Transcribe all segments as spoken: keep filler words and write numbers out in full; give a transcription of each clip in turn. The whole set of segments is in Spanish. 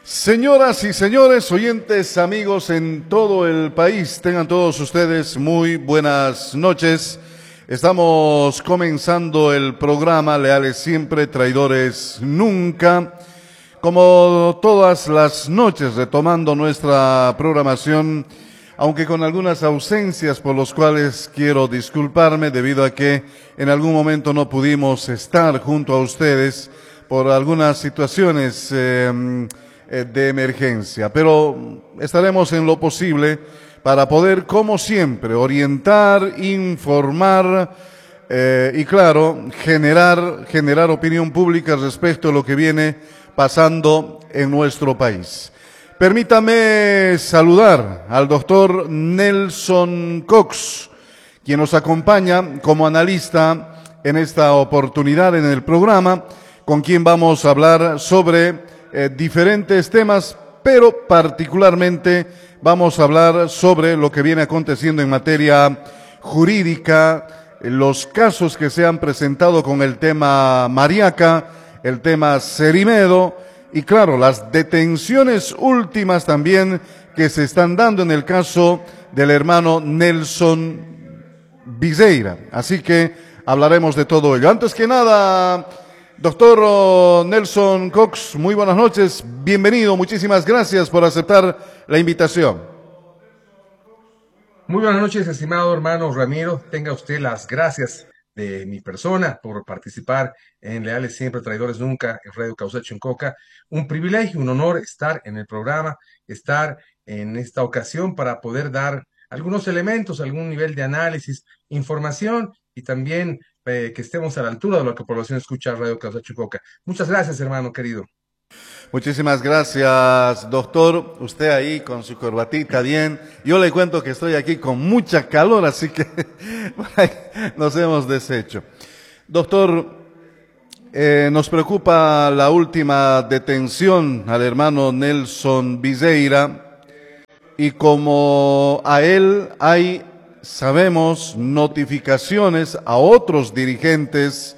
Señoras y señores, oyentes, amigos en todo el país, tengan todos ustedes muy buenas noches. Estamos comenzando el programa Leales Siempre, Traidores Nunca. Como todas las noches, retomando nuestra programación, aunque con algunas ausencias por los cuales quiero disculparme debido a que en algún momento no pudimos estar junto a ustedes por algunas situaciones eh, de emergencia, pero estaremos en lo posible para poder, como siempre, orientar, informar eh, y, claro, generar, generar opinión pública respecto a lo que viene pasando en nuestro país. Permítame saludar al doctor Nelson Cox, quien nos acompaña como analista en esta oportunidad en el programa, con quien vamos a hablar sobre Eh, diferentes temas, pero particularmente vamos a hablar sobre lo que viene aconteciendo en materia jurídica, los casos que se han presentado con el tema Mariaca, el tema Cerimedo y, claro, las detenciones últimas también que se están dando en el caso del hermano Nelson Viseira. Así que hablaremos de todo ello. Antes que nada, doctor Nelson Cox, muy buenas noches, bienvenido, muchísimas gracias por aceptar la invitación. Muy buenas noches, estimado hermano Ramiro, tenga usted las gracias de mi persona por participar en Leales Siempre, Traidores Nunca, en Radio Causacho en Coca. Un privilegio, un honor estar en el programa, estar en esta ocasión para poder dar algunos elementos, algún nivel de análisis, información y también Eh, que estemos a la altura de lo que la población escucha Radio Causacho Coca. Muchas gracias, hermano querido. Muchísimas gracias, doctor. Usted ahí con su corbatita bien. Yo le cuento que estoy aquí con mucha calor, así que nos hemos deshecho. Doctor, eh, nos preocupa la última detención al hermano Nelson Viseira y como a él hay, sabemos, notificaciones a otros dirigentes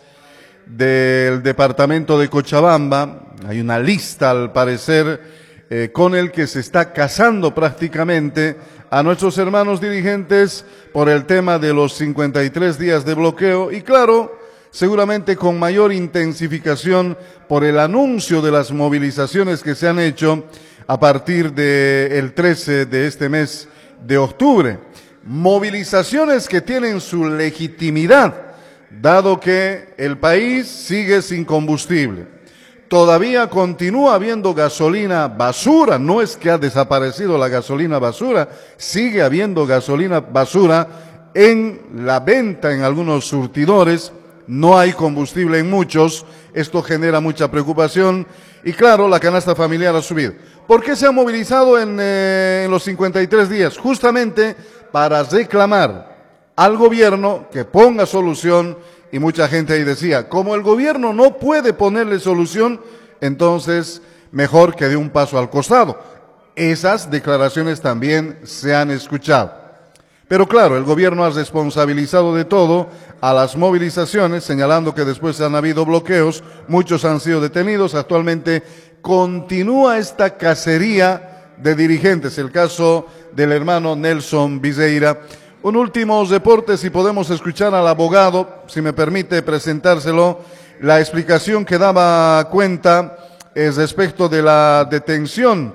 del departamento de Cochabamba. Hay una lista, al parecer, eh, con el que se está casando prácticamente a nuestros hermanos dirigentes por el tema de los cincuenta y tres días de bloqueo y, claro, seguramente con mayor intensificación por el anuncio de las movilizaciones que se han hecho a partir del trece de este mes de octubre. Movilizaciones que tienen su legitimidad, dado que el país sigue sin combustible. Todavía continúa habiendo gasolina basura, no es que ha desaparecido la gasolina basura, sigue habiendo gasolina basura en la venta en algunos surtidores, no hay combustible en muchos, esto genera mucha preocupación y, claro, la canasta familiar ha subido. ¿Por qué se ha movilizado en, eh, en los cincuenta y tres días? Justamente para reclamar al gobierno que ponga solución, y mucha gente ahí decía, como el gobierno no puede ponerle solución, entonces mejor que dé un paso al costado. Esas declaraciones también se han escuchado. Pero claro, el gobierno ha responsabilizado de todo a las movilizaciones, señalando que después han habido bloqueos, muchos han sido detenidos, actualmente continúa esta cacería de dirigentes, el caso del hermano Nelson Viseira. Un último reporte, si podemos escuchar al abogado, si me permite presentárselo, la explicación que daba cuenta es respecto de la detención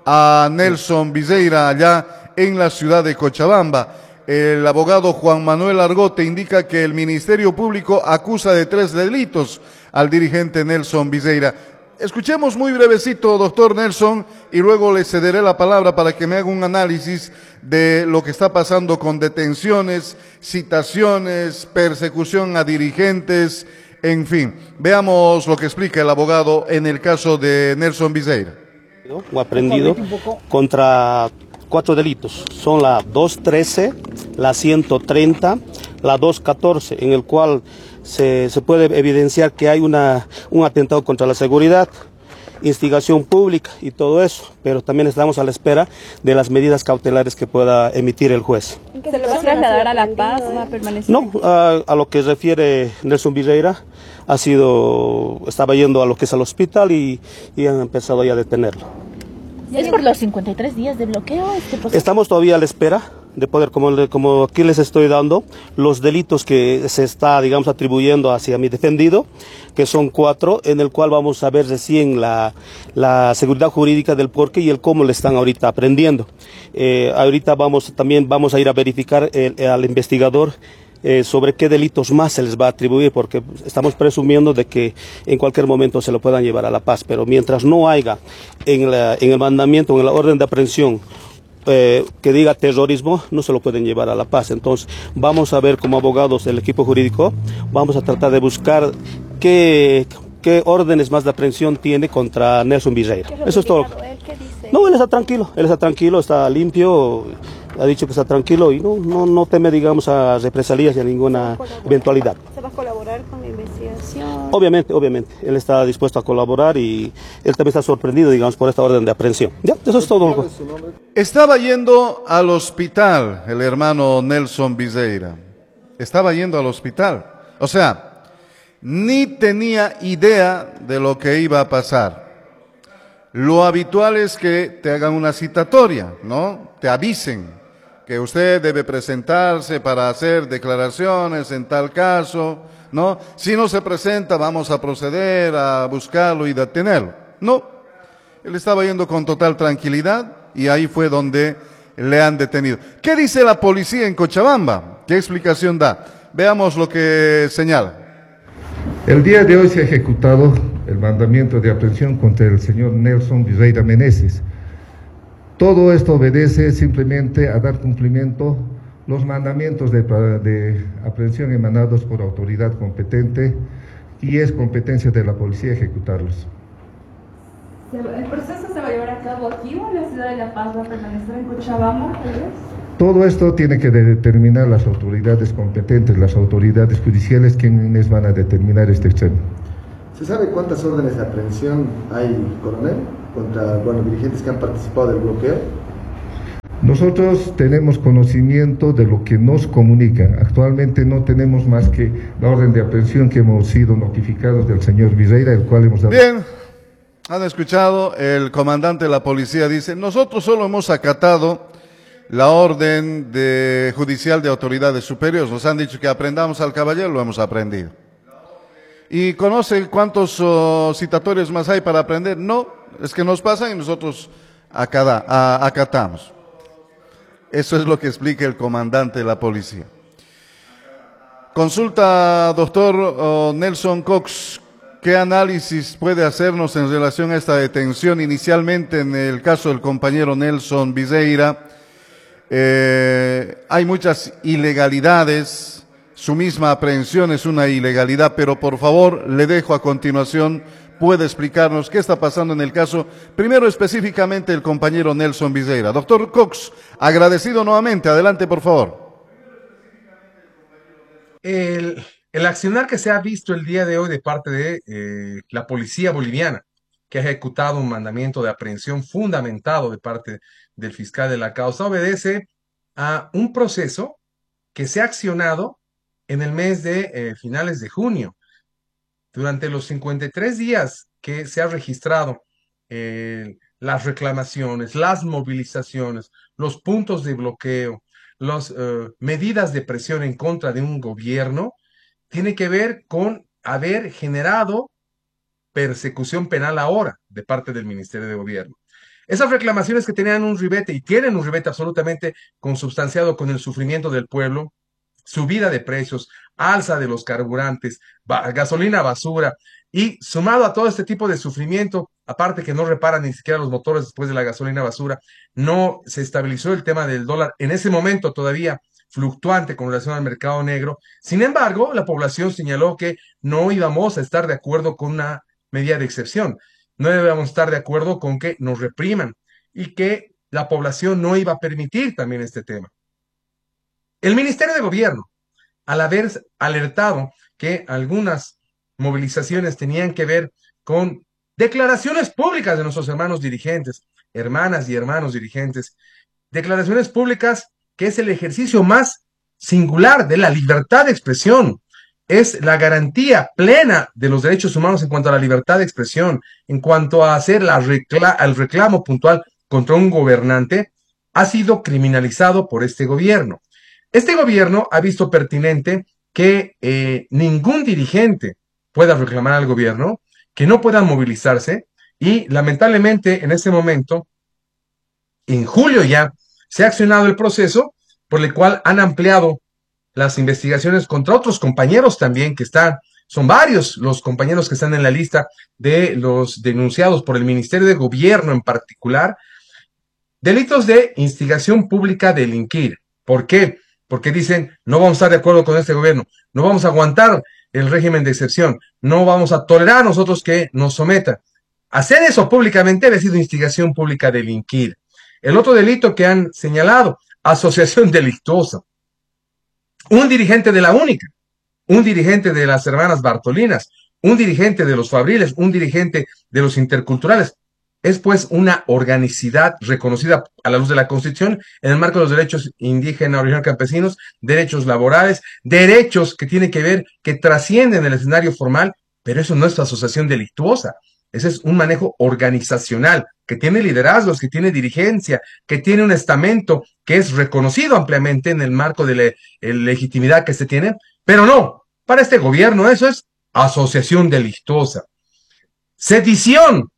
a Nelson Viseira allá en la ciudad de Cochabamba. El abogado Juan Manuel Argote indica que el Ministerio Público acusa de tres delitos al dirigente Nelson Viseira. Escuchemos muy brevecito, doctor Nelson, y luego le cederé la palabra para que me haga un análisis de lo que está pasando con detenciones, citaciones, persecución a dirigentes, en fin. Veamos lo que explica el abogado en el caso de Nelson Viseira. O aprendido contra cuatro delitos. Son la doscientos trece, la ciento treinta, la doscientos catorce, en el cual se, se puede evidenciar que hay una, un atentado contra la seguridad, instigación pública y todo eso, pero también estamos a la espera de las medidas cautelares que pueda emitir el juez. ¿Se le va a trasladar a La Paz o va a permanecer? No, a, a lo que refiere Nelson Viseira, ha sido, estaba yendo a lo que es al hospital y, y han empezado ya a detenerlo. ¿Es por los cincuenta y tres días de bloqueo este proceso? Estamos todavía a la espera de poder, como, le- como aquí les estoy dando, los delitos que se está, digamos, atribuyendo hacia mi defendido, que son cuatro, en el cual vamos a ver recién la, la seguridad jurídica del por qué y el cómo le están ahorita aprendiendo. Eh, ahorita vamos, también vamos a ir a verificar el- al investigador eh, sobre qué delitos más se les va a atribuir, porque estamos presumiendo de que en cualquier momento se lo puedan llevar a La Paz, pero mientras no haya en, la, en el mandamiento, en la orden de aprehensión, eh, que diga terrorismo, no se lo pueden llevar a La Paz. Entonces vamos a ver como abogados del equipo jurídico, vamos a tratar de buscar qué, qué órdenes más de aprehensión tiene contra Nelson Viseira. Eso es todo. ¿Él qué dice? No, él está tranquilo, él está tranquilo, está limpio, ha dicho que está tranquilo y no, no, no teme, digamos, a represalias y a ninguna eventualidad. ¿Se va a colaborar con la investigación? Obviamente, obviamente, él está dispuesto a colaborar y él también está sorprendido, digamos, por esta orden de aprehensión. Ya, eso es todo. Estaba yendo al hospital el hermano Nelson Viseira. Estaba yendo al hospital. O sea, ni tenía idea de lo que iba a pasar. Lo habitual es que te hagan una citatoria, ¿no? Te avisen que usted debe presentarse para hacer declaraciones en tal caso, ¿no? Si no se presenta, vamos a proceder a buscarlo y detenerlo. No, él estaba yendo con total tranquilidad y ahí fue donde le han detenido. ¿Qué dice la policía en Cochabamba? ¿Qué explicación da? Veamos lo que señala. El día de hoy se ha ejecutado el mandamiento de aprehensión contra el señor Nelson Viseira Meneses. Todo esto obedece simplemente a dar cumplimiento los mandamientos de, de aprehensión emanados por autoridad competente y es competencia de la policía ejecutarlos. ¿El proceso se va a llevar a cabo aquí o en la ciudad de La Paz? ¿Va a permanecer en Cochabamba, tal vez? Todo esto tiene que determinar las autoridades competentes, las autoridades judiciales, quienes van a determinar este extremo. ¿Se sabe cuántas órdenes de aprehensión hay, coronel, contra bueno, dirigentes que han participado del bloqueo? Nosotros tenemos conocimiento de lo que nos comunican. Actualmente no tenemos más que la orden de aprehensión que hemos sido notificados del señor Viseira, el cual hemos dado... Bien, han escuchado, el comandante de la policía dice, nosotros solo hemos acatado la orden de judicial de autoridades superiores, nos han dicho que aprendamos al caballero, lo hemos aprendido. ¿Y conoce cuántos uh, citatorios más hay para aprender? No, es que nos pasan y nosotros acada, a, acatamos. Eso es lo que explica el comandante de la policía. Consulta, doctor uh, Nelson Cox, ¿qué análisis puede hacernos en relación a esta detención? Inicialmente en el caso del compañero Nelson Viseira, eh, hay muchas ilegalidades. Su misma aprehensión es una ilegalidad, pero por favor, le dejo a continuación, puede explicarnos qué está pasando en el caso, primero específicamente el compañero Nelson Viseira. Doctor Cox, agradecido nuevamente, adelante por favor. El, el accionar que se ha visto el día de hoy de parte de eh, la policía boliviana, que ha ejecutado un mandamiento de aprehensión fundamentado de parte del fiscal de la causa, obedece a un proceso que se ha accionado en el mes de eh, finales de junio. Durante los cincuenta y tres días que se ha registrado eh, las reclamaciones, las movilizaciones, los puntos de bloqueo, las eh, medidas de presión en contra de un gobierno, tiene que ver con haber generado persecución penal ahora de parte del Ministerio de Gobierno. Esas reclamaciones que tenían un ribete y tienen un ribete absolutamente consubstanciado con el sufrimiento del pueblo, subida de precios, alza de los carburantes, ba- gasolina basura, y sumado a todo este tipo de sufrimiento, aparte que no reparan ni siquiera los motores después de la gasolina basura, no se estabilizó el tema del dólar en ese momento todavía fluctuante con relación al mercado negro. Sin embargo, la población señaló que no íbamos a estar de acuerdo con una medida de excepción, no íbamos a estar de acuerdo con que nos repriman y que la población no iba a permitir también este tema. El Ministerio de Gobierno, al haber alertado que algunas movilizaciones tenían que ver con declaraciones públicas de nuestros hermanos dirigentes, hermanas y hermanos dirigentes, declaraciones públicas que es el ejercicio más singular de la libertad de expresión, es la garantía plena de los derechos humanos en cuanto a la libertad de expresión, en cuanto a hacer la recla- el reclamo puntual contra un gobernante ha sido criminalizado por este gobierno. Este gobierno ha visto pertinente que eh, ningún dirigente pueda reclamar al gobierno, que no puedan movilizarse, y lamentablemente en este momento, en julio ya, se ha accionado el proceso por el cual han ampliado las investigaciones contra otros compañeros también que están, son varios los compañeros que están en la lista de los denunciados por el Ministerio de Gobierno en particular, delitos de instigación pública a delinquir. ¿Por qué? Porque dicen, no vamos a estar de acuerdo con este gobierno, no vamos a aguantar el régimen de excepción, no vamos a tolerar a nosotros que nos sometan. Hacer eso públicamente ha sido instigación pública a delinquir. El otro delito que han señalado, asociación delictuosa. Un dirigente de la Única, un dirigente de las hermanas Bartolinas, un dirigente de los Fabriles, un dirigente de los interculturales. Es pues una organicidad reconocida a la luz de la Constitución en el marco de los derechos indígenas, originarios, campesinos, derechos laborales, derechos que tienen que ver, que trascienden el escenario formal, pero eso no es asociación delictuosa. Ese es un manejo organizacional, que tiene liderazgos, que tiene dirigencia, que tiene un estamento que es reconocido ampliamente en el marco de la legitimidad que se tiene, pero no, para este gobierno eso es asociación delictuosa. Sedición,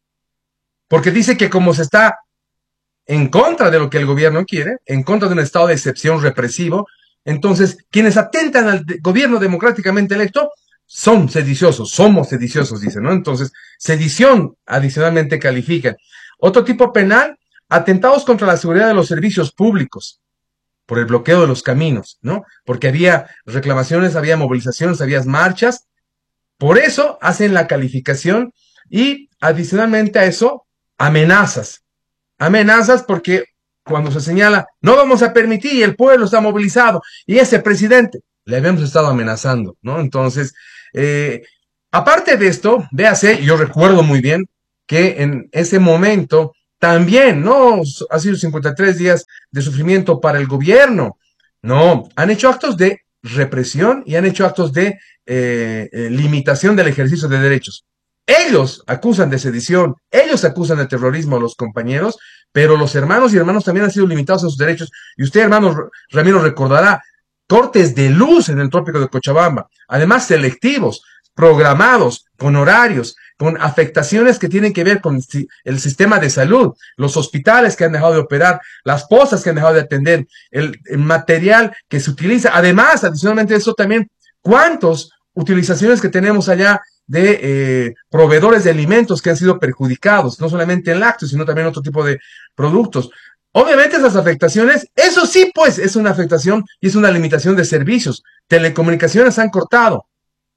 porque dice que como se está en contra de lo que el gobierno quiere, en contra de un estado de excepción represivo, entonces quienes atentan al de- gobierno democráticamente electo son sediciosos, somos sediciosos, dicen, ¿no? Entonces, sedición adicionalmente califican. Otro tipo penal, atentados contra la seguridad de los servicios públicos, por el bloqueo de los caminos, ¿no? Porque había reclamaciones, había movilizaciones, había marchas, por eso hacen la calificación y adicionalmente a eso, amenazas. Amenazas porque cuando se señala, no vamos a permitir, y el pueblo está movilizado, y ese presidente, le habíamos estado amenazando, ¿no? Entonces, eh, aparte de esto, véase, yo recuerdo muy bien que en ese momento también, ¿no? Ha sido cincuenta y tres días de sufrimiento para el gobierno. No, han hecho actos de represión y han hecho actos de eh, eh, limitación del ejercicio de derechos. Ellos acusan de sedición, ellos acusan de terrorismo a los compañeros, pero los hermanos y hermanos también han sido limitados en sus derechos. Y usted, hermano Ramiro, recordará cortes de luz en el trópico de Cochabamba, además selectivos, programados, con horarios, con afectaciones que tienen que ver con el sistema de salud, los hospitales que han dejado de operar, las posas que han dejado de atender, el, el material que se utiliza. Además, adicionalmente a eso también, ¿cuántas utilizaciones que tenemos allá de eh, proveedores de alimentos que han sido perjudicados, no solamente en lácteos, sino también otro tipo de productos? Obviamente esas afectaciones, eso sí pues es una afectación y es una limitación de servicios. Telecomunicaciones han cortado.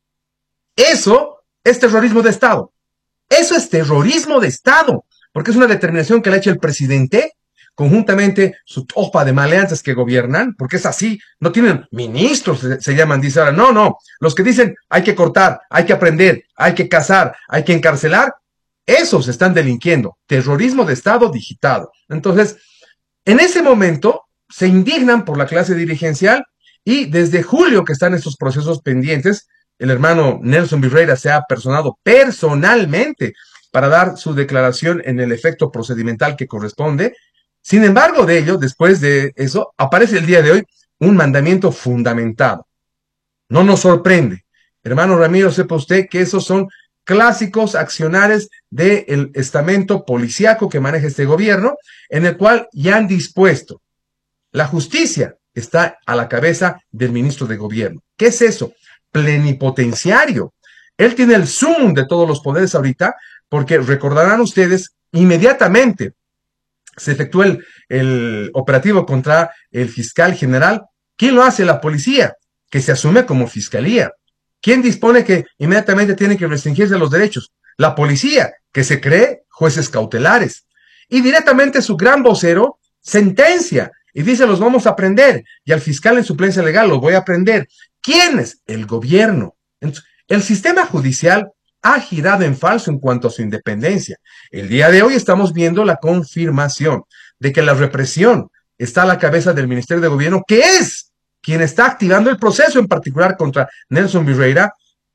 Eso es terrorismo de Estado. Eso es terrorismo de Estado, porque es una determinación que le ha hecho el presidente, conjuntamente su tropa de maleantes que gobiernan, porque es así, no tienen ministros, se, se llaman, dice ahora, no, no, los que dicen hay que cortar, hay que aprender, hay que cazar, hay que encarcelar, esos están delinquiendo, terrorismo de Estado digitado. Entonces, en ese momento se indignan por la clase dirigencial y desde julio que están estos procesos pendientes, el hermano Nelson Virreira se ha personado personalmente para dar su declaración en el efecto procedimental que corresponde. Sin embargo de ello, después de eso, aparece el día de hoy un mandamiento fundamentado. No nos sorprende. Hermano Ramiro, sepa usted que esos son clásicos accionares del estamento policíaco que maneja este gobierno, en el cual ya han dispuesto. La justicia está a la cabeza del ministro de gobierno. ¿Qué es eso? Plenipotenciario. Él tiene el sumum de todos los poderes ahorita, porque recordarán ustedes, inmediatamente se efectuó el, el operativo contra el fiscal general. ¿Quién lo hace? La policía, que se asume como fiscalía. ¿Quién dispone que inmediatamente tienen que restringirse los derechos? La policía, que se cree jueces cautelares. Y directamente su gran vocero sentencia y dice, los vamos a prender. Y al fiscal en suplencia legal, los voy a prender. ¿Quién es? El gobierno. Entonces, el sistema judicial ha girado en falso en cuanto a su independencia. El día de hoy estamos viendo la confirmación de que la represión está a la cabeza del Ministerio de Gobierno, que es quien está activando el proceso en particular contra Nelson Virreira,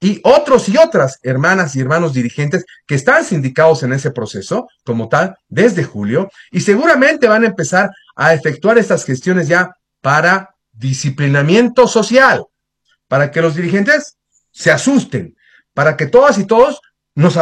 y otros y otras hermanas y hermanos dirigentes que están sindicados en ese proceso como tal desde julio y seguramente van a empezar a efectuar estas gestiones ya para disciplinamiento social, para que los dirigentes se asusten, para que todas y todos nos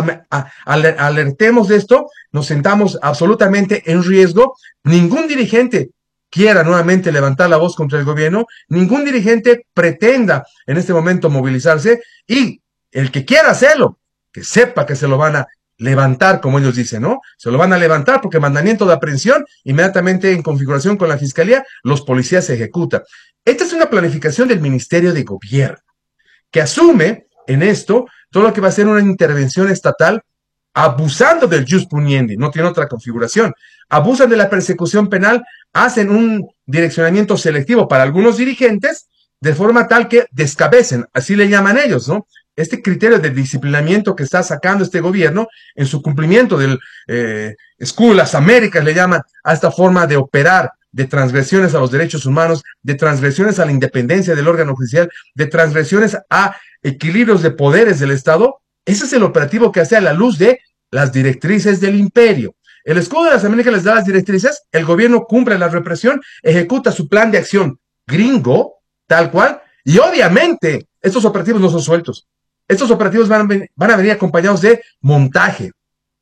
alertemos de esto, nos sentamos absolutamente en riesgo. Ningún dirigente quiera nuevamente levantar la voz contra el gobierno, ningún dirigente pretenda en este momento movilizarse, y el que quiera hacerlo, que sepa que se lo van a levantar, como ellos dicen, ¿no? Se lo van a levantar porque mandamiento de aprehensión, inmediatamente en configuración con la Fiscalía, los policías se ejecutan. Esta es una planificación del Ministerio de Gobierno, que asume en esto todo lo que va a ser una intervención estatal abusando del jus puniendi, no tiene otra configuración. Abusan de la persecución penal, hacen un direccionamiento selectivo para algunos dirigentes de forma tal que descabecen, así le llaman ellos, ¿no? Este criterio de disciplinamiento que está sacando este gobierno en su cumplimiento del eh, School Las Américas, le llaman a esta forma de operar, de transgresiones a los derechos humanos, de transgresiones a la independencia del órgano judicial, de transgresiones a equilibrios de poderes del Estado. Ese es el operativo que hace a la luz de las directrices del imperio. El escudo de las Américas les da las directrices, el gobierno cumple la represión, ejecuta su plan de acción gringo, tal cual, y obviamente estos operativos no son sueltos. Estos operativos van a, venir, van a venir acompañados de montaje,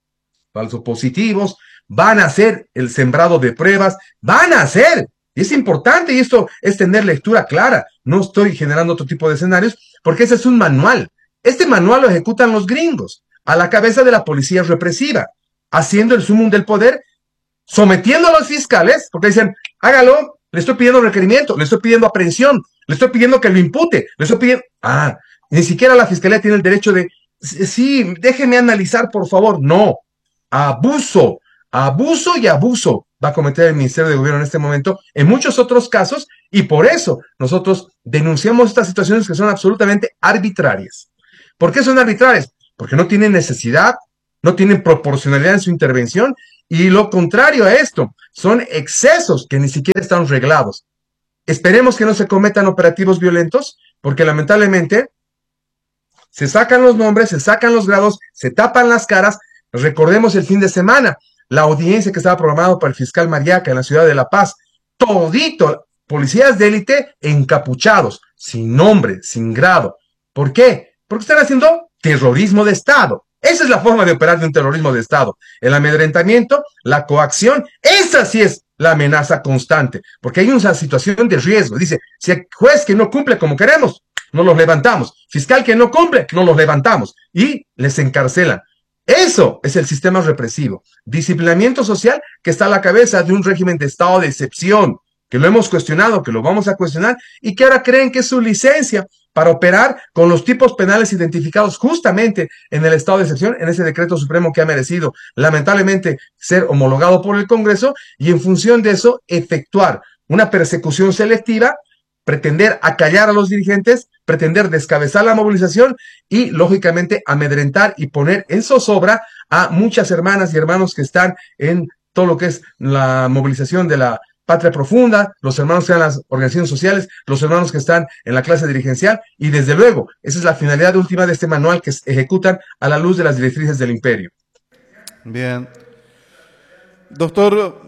falsos positivos, van a hacer el sembrado de pruebas, van a hacer, y es importante, y esto es tener lectura clara, no estoy generando otro tipo de escenarios, porque ese es un manual. Este manual lo ejecutan los gringos, a la cabeza de la policía represiva, haciendo el sumum del poder, sometiendo a los fiscales, porque dicen, hágalo, le estoy pidiendo requerimiento, le estoy pidiendo aprehensión, le estoy pidiendo que lo impute, le estoy pidiendo, ah, ni siquiera la fiscalía tiene el derecho de, sí, déjeme analizar, por favor. No, abuso, abuso y abuso va a cometer el Ministerio de Gobierno en este momento, en muchos otros casos, y por eso nosotros denunciamos estas situaciones que son absolutamente arbitrarias. ¿Por qué son arbitrarias? Porque no tienen necesidad, no tienen proporcionalidad en su intervención, y lo contrario a esto, son excesos que ni siquiera están reglados. Esperemos que no se cometan operativos violentos, porque lamentablemente se sacan los nombres, se sacan los grados, se tapan las caras. Recordemos el fin de semana, la audiencia que estaba programada para el fiscal Mariaca en la ciudad de La Paz, todito, policías de élite encapuchados, sin nombre, sin grado. ¿Por qué? Porque están haciendo terrorismo de Estado. Esa es la forma de operar de un terrorismo de Estado. El amedrentamiento, la coacción, esa sí es la amenaza constante, porque hay una situación de riesgo. Dice, si el juez que no cumple como queremos, no los levantamos. Fiscal que no cumple, no los levantamos. Y les encarcelan. Eso es el sistema represivo. Disciplinamiento social que está a la cabeza de un régimen de estado de excepción, que lo hemos cuestionado, que lo vamos a cuestionar, y que ahora creen que es su licencia para operar con los tipos penales identificados justamente en el estado de excepción, en ese decreto supremo que ha merecido lamentablemente ser homologado por el Congreso, y en función de eso efectuar una persecución selectiva, pretender acallar a los dirigentes, pretender descabezar la movilización y, lógicamente, amedrentar y poner en zozobra a muchas hermanas y hermanos que están en todo lo que es la movilización de la Patria Profunda, los hermanos que están en las organizaciones sociales, los hermanos que están en la clase dirigencial, y desde luego, esa es la finalidad última de este manual que ejecutan a la luz de las directrices del imperio. Bien. Doctor,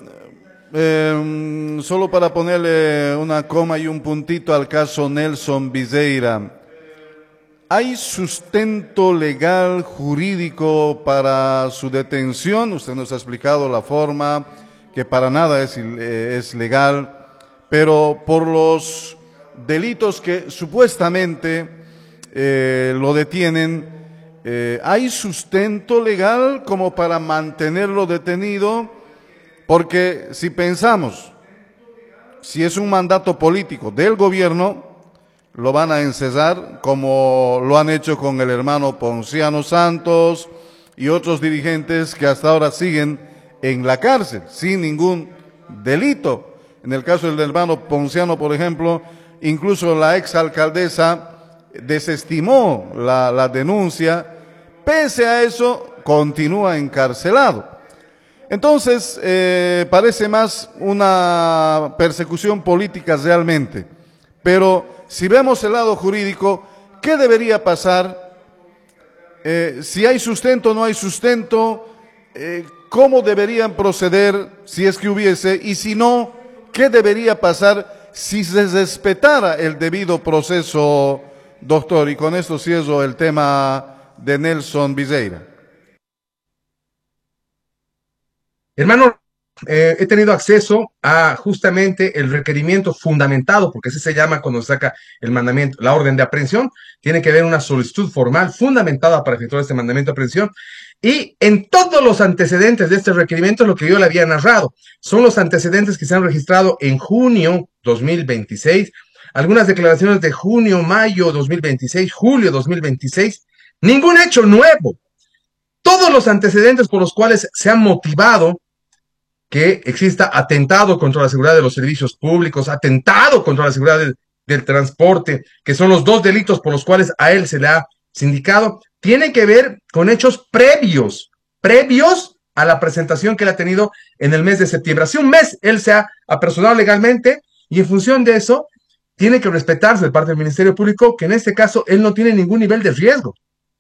eh, solo para ponerle una coma y un puntito al caso Nelson Viseira, ¿hay sustento legal, jurídico para su detención? Usted nos ha explicado la forma, que para nada es, es legal, pero por los delitos que supuestamente eh, lo detienen, eh, ¿hay sustento legal como para mantenerlo detenido? Porque si pensamos, si es un mandato político del gobierno, lo van a encesar como lo han hecho con el hermano Ponciano Santos y otros dirigentes que hasta ahora siguen en la cárcel, sin ningún delito. En el caso del hermano Ponciano, por ejemplo, incluso la exalcaldesa desestimó la, la denuncia, pese a eso continúa encarcelado. Entonces, eh, parece más una persecución política realmente. Pero si vemos el lado jurídico, ¿qué debería pasar eh, si hay sustento o no hay sustento, eh, cómo deberían proceder si es que hubiese, y si no, qué debería pasar si se respetara el debido proceso, doctor. Y con esto cierro el tema de Nelson Viseira. Hermano, eh, he tenido acceso a justamente el requerimiento fundamentado, porque así se llama cuando se saca el mandamiento, la orden de aprehensión. Tiene que haber una solicitud formal fundamentada para efectuar este mandamiento de aprehensión. Y en todos los antecedentes de este requerimiento, lo que yo le había narrado, son los antecedentes que se han registrado en junio dos mil veintiséis, algunas declaraciones de junio, mayo dos mil veintiséis, julio dos mil veintiséis, ningún hecho nuevo. Todos los antecedentes por los cuales se han motivado que exista atentado contra la seguridad de los servicios públicos, atentado contra la seguridad del, del transporte, que son los dos delitos por los cuales a él se le ha sindicado, tiene que ver con hechos previos, previos a la presentación que él ha tenido en el mes de septiembre. Hace un mes él se ha apersonado legalmente y en función de eso tiene que respetarse de parte del Ministerio Público que en este caso él no tiene ningún nivel de riesgo.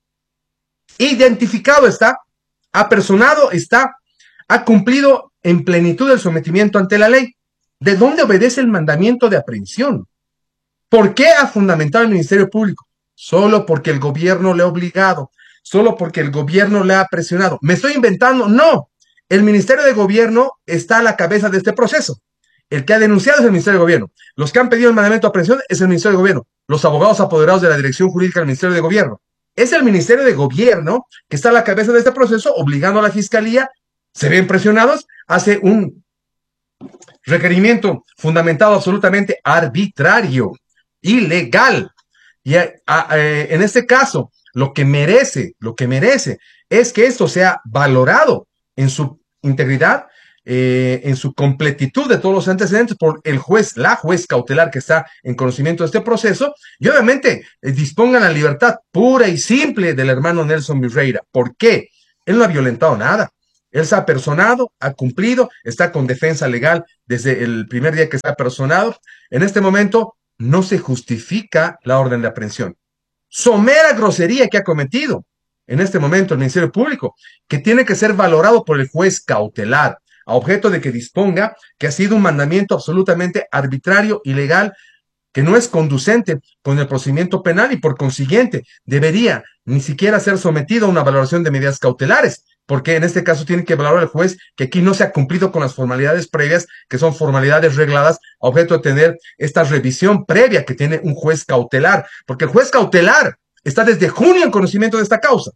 Identificado está, apersonado está, ha cumplido en plenitud el sometimiento ante la ley. ¿De dónde obedece el mandamiento de aprehensión? ¿Por qué ha fundamentado el Ministerio Público? Solo porque el gobierno le ha obligado, solo porque el gobierno le ha presionado. ¿Me estoy inventando? No. El Ministerio de Gobierno está a la cabeza de este proceso. El que ha denunciado es el Ministerio de Gobierno. Los que han pedido el mandamiento de aprehensión es el Ministerio de Gobierno. Los abogados apoderados de la Dirección Jurídica del Ministerio de Gobierno. Es el Ministerio de Gobierno que está a la cabeza de este proceso, obligando a la Fiscalía. Se ven presionados, hace un requerimiento fundamentado absolutamente arbitrario, ilegal. Y a, a, a, en este caso, lo que merece, lo que merece es que esto sea valorado en su integridad, eh, en su completitud de todos los antecedentes por el juez, la juez cautelar que está en conocimiento de este proceso, y obviamente eh, dispongan la libertad pura y simple del hermano Nelson Viseira. ¿Por qué? Él no ha violentado nada. Él se ha personado, ha cumplido, está con defensa legal desde el primer día que está personado. En este momento no se justifica la orden de aprehensión. Somera grosería que ha cometido en este momento el Ministerio Público, que tiene que ser valorado por el juez cautelar, a objeto de que disponga que ha sido un mandamiento absolutamente arbitrario, ilegal, que no es conducente con el procedimiento penal y por consiguiente debería ni siquiera ser sometido a una valoración de medidas cautelares, porque en este caso tiene que valorar el juez que aquí no se ha cumplido con las formalidades previas, que son formalidades regladas a objeto de tener esta revisión previa que tiene un juez cautelar, porque el juez cautelar está desde junio en conocimiento de esta causa.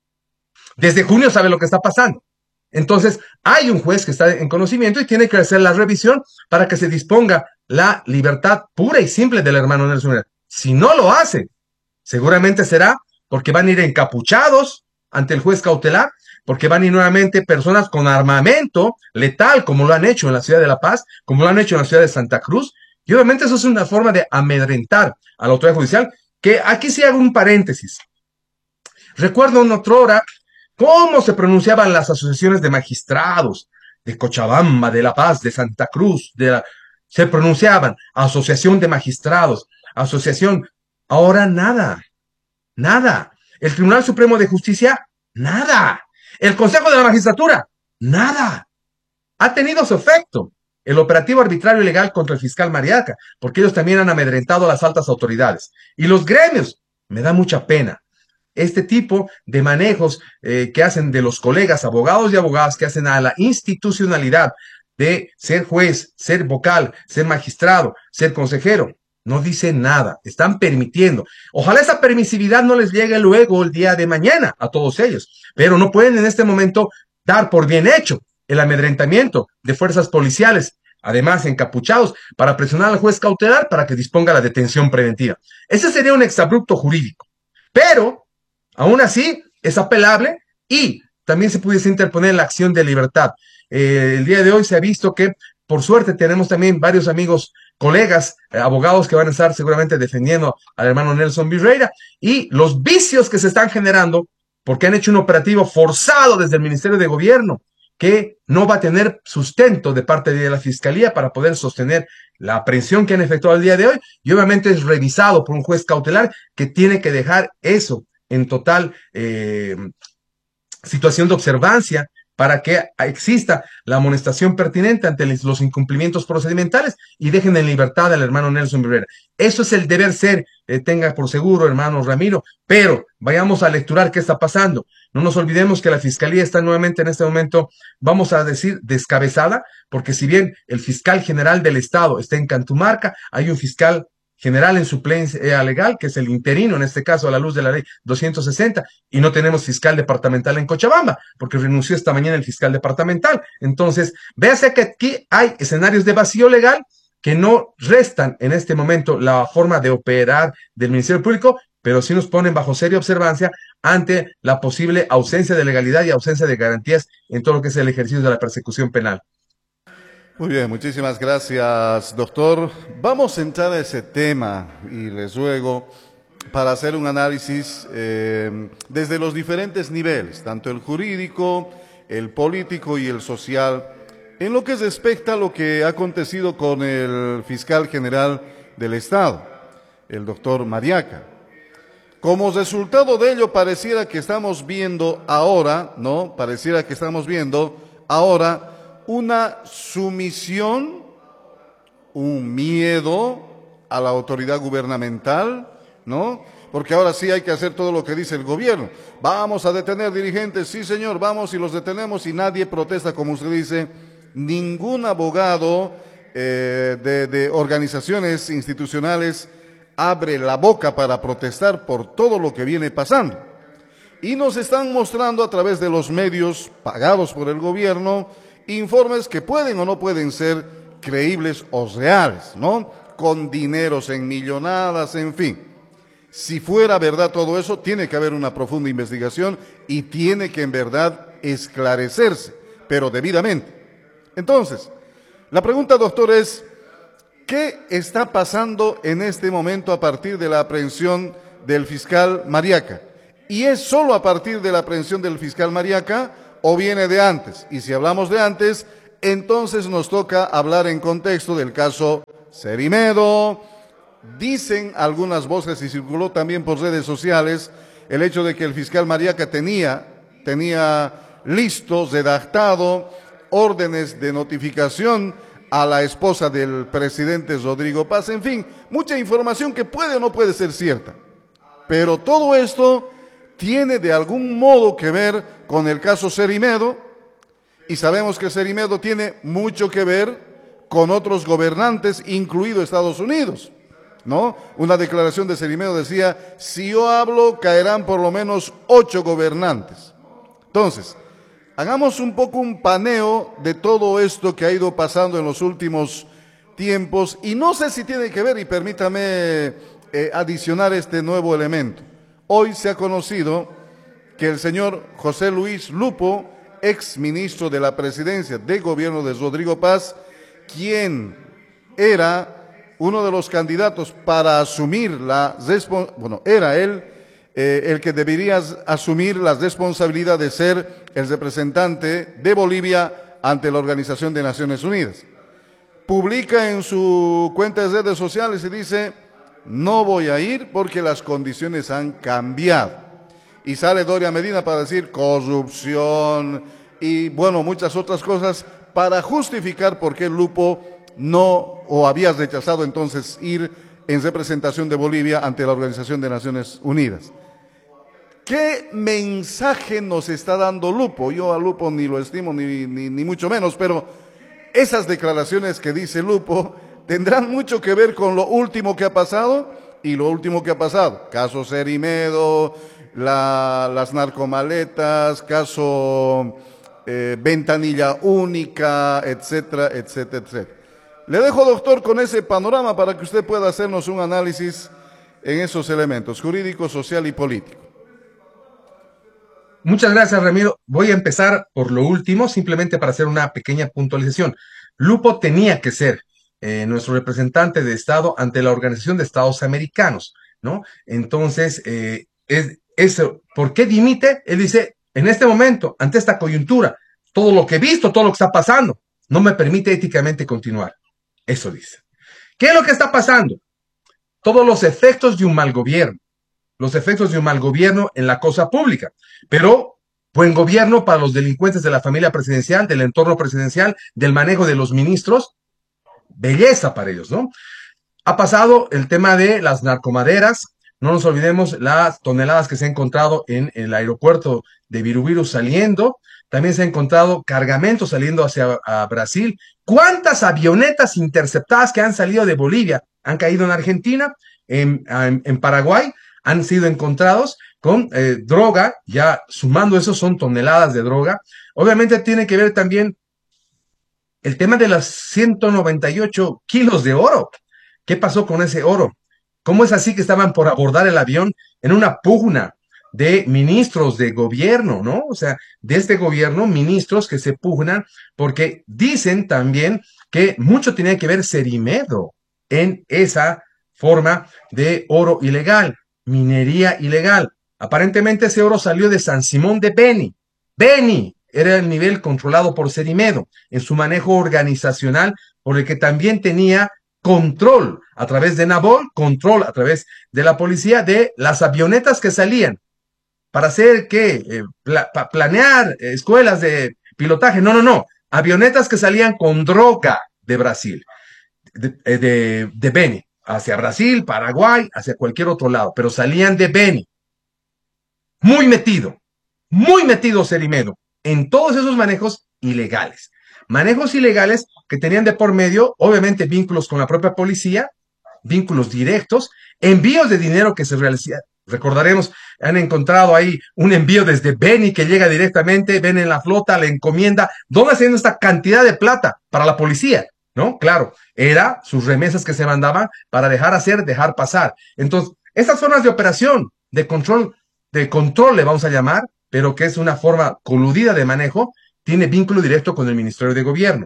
Desde junio sabe lo que está pasando. Entonces, hay un juez que está en conocimiento y tiene que hacer la revisión para que se disponga la libertad pura y simple del hermano Nelson Viseira. Si no lo hace, seguramente será porque van a ir encapuchados ante el juez cautelar, porque van a ir nuevamente personas con armamento letal, como lo han hecho en la ciudad de La Paz, como lo han hecho en la ciudad de Santa Cruz, y obviamente eso es una forma de amedrentar a la autoridad judicial, que aquí sí hago un paréntesis. Recuerdo en otra hora cómo se pronunciaban las asociaciones de magistrados de Cochabamba, de La Paz, de Santa Cruz, de la, se pronunciaban asociación de magistrados, asociación, ahora nada, nada. El Tribunal Supremo de Justicia, nada. El Consejo de la Magistratura, nada. Ha tenido su efecto el operativo arbitrario ilegal contra el fiscal Mariaca, porque ellos también han amedrentado a las altas autoridades. Y los gremios, me da mucha pena. Este tipo de manejos eh, que hacen de los colegas, abogados y abogadas, que hacen a la institucionalidad de ser juez, ser vocal, ser magistrado, ser consejero, no dicen nada, están permitiendo. Ojalá esa permisividad no les llegue luego el día de mañana a todos ellos, pero no pueden en este momento dar por bien hecho el amedrentamiento de fuerzas policiales, además encapuchados, para presionar al juez cautelar para que disponga la detención preventiva. Ese sería un exabrupto jurídico, pero aún así es apelable y también se pudiese interponer la acción de libertad. Eh, el día de hoy se ha visto que, por suerte, tenemos también varios amigos, colegas, eh, abogados que van a estar seguramente defendiendo al hermano Nelson Viseira, y los vicios que se están generando porque han hecho un operativo forzado desde el Ministerio de Gobierno que no va a tener sustento de parte de la Fiscalía para poder sostener la aprehensión que han efectuado el día de hoy, y obviamente es revisado por un juez cautelar que tiene que dejar eso en total eh, situación de observancia para que exista la amonestación pertinente ante los incumplimientos procedimentales y dejen en libertad al hermano Nelson Vibrera. Eso es el deber ser, eh, tenga por seguro, hermano Ramiro, pero vayamos a lecturar qué está pasando. No nos olvidemos que la Fiscalía está nuevamente en este momento, vamos a decir, descabezada, porque si bien el fiscal general del Estado está en Cantumarca, hay un fiscal general en suplencia legal, que es el interino, en este caso a la luz de la ley doscientos sesenta, y no tenemos fiscal departamental en Cochabamba, porque renunció esta mañana el fiscal departamental. Entonces, véase que aquí hay escenarios de vacío legal que no restan en este momento la forma de operar del Ministerio Público, pero sí nos ponen bajo seria observancia ante la posible ausencia de legalidad y ausencia de garantías en todo lo que es el ejercicio de la persecución penal. Muy bien, muchísimas gracias, doctor. Vamos a entrar a ese tema y les ruego para hacer un análisis eh, desde los diferentes niveles, tanto el jurídico, el político y el social, en lo que respecta a lo que ha acontecido con el fiscal general del Estado, el doctor Mariaca. Como resultado de ello, pareciera que estamos viendo ahora, ¿no? Pareciera que estamos viendo ahora una sumisión, un miedo a la autoridad gubernamental, ¿no? Porque ahora sí hay que hacer todo lo que dice el gobierno. Vamos a detener dirigentes, sí señor, vamos y los detenemos y nadie protesta, como usted dice. Ningún abogado eh, de, de organizaciones institucionales abre la boca para protestar por todo lo que viene pasando. Y nos están mostrando a través de los medios pagados por el gobierno informes que pueden o no pueden ser creíbles o reales, ¿no? Con dineros en millonadas, en fin. Si fuera verdad todo eso, tiene que haber una profunda investigación y tiene que en verdad esclarecerse, pero debidamente. Entonces, la pregunta, doctor, es, ¿qué está pasando en este momento a partir de la aprehensión del fiscal Mariaca? ¿Y es solo a partir de la aprehensión del fiscal Mariaca o viene de antes? Y si hablamos de antes, entonces nos toca hablar en contexto del caso Cerimedo. Dicen algunas voces, y circuló también por redes sociales, el hecho de que el fiscal Mariaca tenía, tenía listo, redactado, órdenes de notificación a la esposa del presidente Rodrigo Paz. En fin, mucha información que puede o no puede ser cierta. Pero todo esto tiene de algún modo que ver con el caso Cerimedo, y sabemos que Cerimedo tiene mucho que ver con otros gobernantes, incluido Estados Unidos, ¿no? Una declaración de Cerimedo decía, si yo hablo, caerán por lo menos ocho gobernantes. Entonces, hagamos un poco un paneo de todo esto que ha ido pasando en los últimos tiempos, y no sé si tiene que ver, y permítame eh, adicionar este nuevo elemento. Hoy se ha conocido que el señor José Luis Lupo, ex ministro de la presidencia del gobierno de Rodrigo Paz, quien era uno de los candidatos para asumir la responsabilidad, bueno, era él eh, el que debería asumir la responsabilidad de ser el representante de Bolivia ante la Organización de Naciones Unidas. Publica en su cuenta de redes sociales y dice, no voy a ir porque las condiciones han cambiado. Y sale Doria Medina para decir corrupción y, bueno, muchas otras cosas para justificar por qué Lupo no, o había rechazado entonces ir en representación de Bolivia ante la Organización de Naciones Unidas. ¿Qué mensaje nos está dando Lupo? Yo a Lupo ni lo estimo ni, ni, ni mucho menos, pero esas declaraciones que dice Lupo tendrán mucho que ver con lo último que ha pasado, y lo último que ha pasado, caso Cerimedo, la, las narcomaletas, caso eh, ventanilla única, etcétera, etcétera, etcétera. Le dejo, doctor, con ese panorama para que usted pueda hacernos un análisis en esos elementos, jurídico, social y político. Muchas gracias, Ramiro. Voy a empezar por lo último, simplemente para hacer una pequeña puntualización. Lupo tenía que ser Eh, nuestro representante de Estado ante la Organización de Estados Americanos, ¿no? Entonces, eh, es, es, ¿por qué dimite? Él dice, en este momento, ante esta coyuntura, todo lo que he visto, todo lo que está pasando, no me permite éticamente continuar. Eso dice. ¿Qué es lo que está pasando? Todos los efectos de un mal gobierno, los efectos de un mal gobierno en la cosa pública, pero buen gobierno para los delincuentes de la familia presidencial, del entorno presidencial, del manejo de los ministros, belleza para ellos, ¿no? Ha pasado el tema de las narcomaderas, no nos olvidemos las toneladas que se han encontrado en, en el aeropuerto de Virubiru saliendo, también se han encontrado cargamentos saliendo hacia a Brasil. ¿Cuántas avionetas interceptadas que han salido de Bolivia han caído en Argentina, en, en, en Paraguay, han sido encontrados con eh, droga? Ya sumando eso son toneladas de droga. Obviamente tiene que ver también el tema de las ciento noventa y ocho kilos de oro. ¿Qué pasó con ese oro? ¿Cómo es así que estaban por abordar el avión en una pugna de ministros de gobierno, ¿no? O sea, de este gobierno, ministros que se pugnan porque dicen también que mucho tenía que ver Cerimedo en esa forma de oro ilegal, minería ilegal. Aparentemente ese oro salió de San Simón de Beni. Beni era el nivel controlado por Cerimedo en su manejo organizacional, por el que también tenía control a través de Nabol, control a través de la policía de las avionetas que salían para hacer que eh, pla pa planear eh, escuelas de pilotaje. No, no, no. Avionetas que salían con droga de Brasil, de, de, de Beni, hacia Brasil, Paraguay, hacia cualquier otro lado, pero salían de Beni. Muy metido, muy metido Cerimedo en todos esos manejos ilegales. Manejos ilegales que tenían de por medio, obviamente, vínculos con la propia policía, vínculos directos, envíos de dinero que se realizaban. Recordaremos, han encontrado ahí un envío desde Beni que llega directamente, ven en la flota, la encomienda. ¿Dónde haciendo esta cantidad de plata para la policía? ¿No? Claro, era sus remesas que se mandaban para dejar hacer, dejar pasar. Entonces, estas formas de operación, de control, de control le vamos a llamar, pero que es una forma coludida de manejo, tiene vínculo directo con el Ministerio de Gobierno.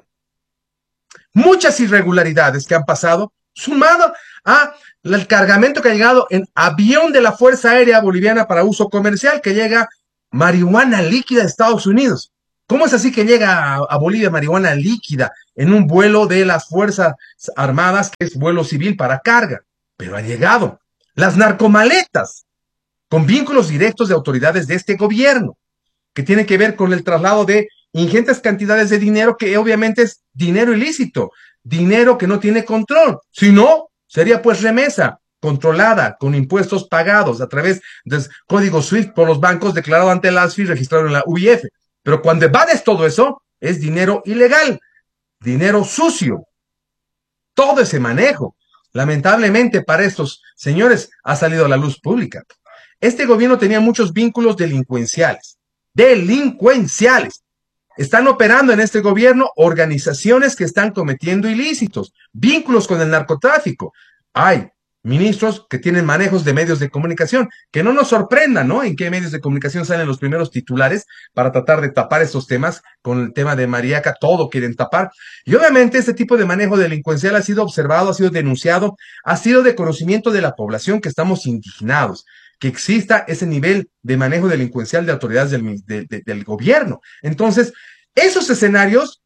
Muchas irregularidades que han pasado, sumado a el cargamento que ha llegado en avión de la Fuerza Aérea Boliviana para uso comercial, que llega marihuana líquida de Estados Unidos. ¿Cómo es así que llega a, a Bolivia marihuana líquida en un vuelo de las Fuerzas Armadas, que es vuelo civil para carga? Pero ha llegado. Las narcomaletas, con vínculos directos de autoridades de este gobierno, que tienen que ver con el traslado de ingentes cantidades de dinero, que obviamente es dinero ilícito, dinero que no tiene control. Si no, sería pues remesa controlada, con impuestos pagados a través del código SWIFT por los bancos, declarado ante la A S F I, registrado en la U I F. Pero cuando evades todo eso, es dinero ilegal, dinero sucio. Todo ese manejo, lamentablemente para estos señores, ha salido a la luz pública. Este gobierno tenía muchos vínculos delincuenciales, delincuenciales. Están operando en este gobierno organizaciones que están cometiendo ilícitos, vínculos con el narcotráfico. Hay ministros que tienen manejos de medios de comunicación, que no nos sorprendan, ¿no? En qué medios de comunicación salen los primeros titulares para tratar de tapar estos temas. Con el tema de Mariaca, todo quieren tapar. Y obviamente este tipo de manejo delincuencial ha sido observado, ha sido denunciado, ha sido de conocimiento de la población, que estamos indignados que exista ese nivel de manejo delincuencial de autoridades del, de, de, del gobierno. Entonces, esos escenarios,